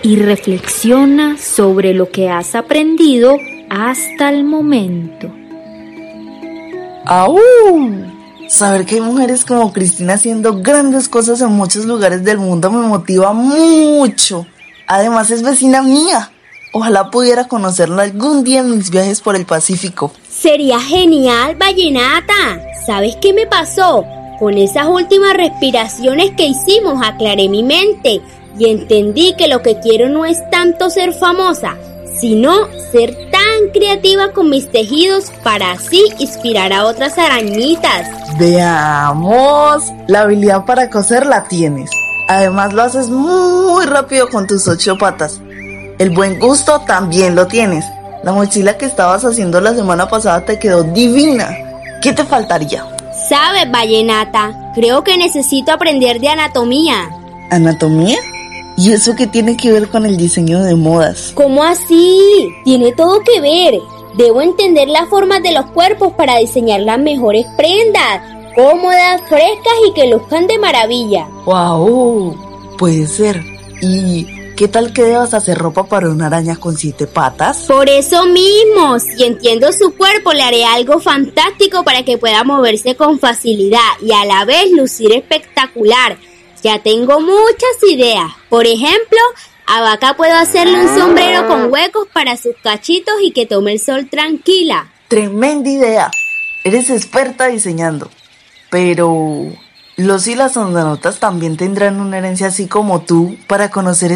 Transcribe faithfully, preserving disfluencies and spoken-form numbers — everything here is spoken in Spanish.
y reflexiona sobre lo que has aprendido hasta el momento. ¡Au! Saber que hay mujeres como Cristina haciendo grandes cosas en muchos lugares del mundo me motiva mucho. Además es vecina mía. Ojalá pudiera conocerla algún día en mis viajes por el Pacífico. Sería genial, Vallenata. ¿Sabes qué me pasó? Con esas últimas respiraciones que hicimos aclaré mi mente y entendí que lo que quiero no es tanto ser famosa, sino ser tan creativa con mis tejidos para así inspirar a otras arañitas. Veamos, la habilidad para coser la tienes. Además lo haces muy rápido con tus ocho patas. El buen gusto también lo tienes. La mochila que estabas haciendo la semana pasada te quedó divina. ¿Qué te faltaría? ¿Sabes, Vallenata? Creo que necesito aprender de anatomía. ¿Anatomía? ¿Y eso qué tiene que ver con el diseño de modas? ¿Cómo así? Tiene todo que ver. Debo entender las formas de los cuerpos para diseñar las mejores prendas, cómodas, frescas y que luzcan de maravilla. ¡Wow! Puede ser. ¿Y qué tal que debas hacer ropa para una araña con siete patas? Por eso mismo, si entiendo su cuerpo, le haré algo fantástico para que pueda moverse con facilidad y a la vez lucir espectacular. Ya tengo muchas ideas. Por ejemplo, a Vaca puedo hacerle un sombrero con huecos para sus cachitos y que tome el sol tranquila. ¡Tremenda idea! Eres experta diseñando. Pero los y las ondanotas también tendrán una herencia así como tú para conocer